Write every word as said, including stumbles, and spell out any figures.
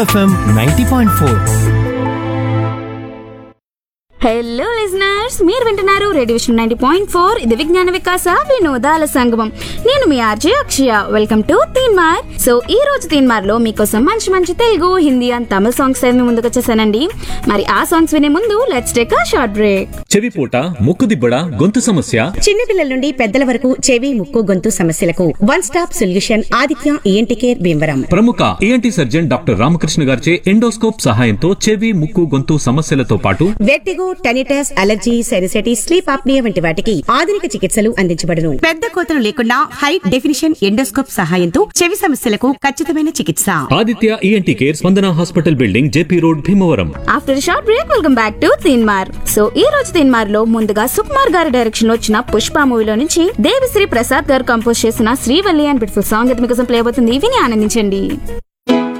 FM ninety point four. Hello listeners, మీరు వింటున్నారు radio vision ninety point four. ఇది విజ్ఞాన వికాస వినోదాల సంగమం. నేను మీ RJ Akshaya. Welcome to Teenmar. So ఈ రోజు తీన్మార్ లో మీకోసం మంచి మంచి Telugu, Hindi and Tamil songs మీ ముందుకు వచ్చేసానండి. మరి ఆ సాంగ్స్ వినే ముందు let's take a short break. చెవిపోట, ముక్కు దిబ్బడ, గొంతు సమస్య, చిన్నపిల్లల నుండి పెద్దల వరకు చెవి, ముక్కు, గొంతు సమస్యలకు one stop solution Aditya ENT care Bhimavaram. ప్రముఖ ఈఎన్టీ సర్జన్ డాక్టర్ రామకృష్ణ గారిచే ఎండోస్కోప్ సహాయంతో చెవి, ముక్కు, గొంతు సమస్యలతో పాటు vertigo, tinnitus, allergy, sinusitis, sleep apnoea వంటి వాటికి ఆధునిక చికిత్సలు అందించబడును. పెద్ద కోతలు లేకుండా హై డెఫినిషన్ ఎండోస్కోప్ సహాయంతో చెవి సమస్యలకు ఖచ్చితమైన చికిత్స. ఆదిత్య ఈఎన్టీ కేర్, స్పందన hospital building, JP road, Bhimavaram. After short break welcome back to Teenmar. So ఈ రోజు తీన్మార్ లో ముందుగా సుకుమార్ గారి డైరెక్షన్ లో వచ్చిన పుష్ప మూవీలో నుంచి దేవిశ్రీ ప్రసాద్ గారు కంపోజ్ చేసిన శ్రీవల్లి అండ్ బ్యూటిఫుల్ సాంగ్ అయితే మీకోసం ప్లే అవుతుంది. విని ఆనందించండి.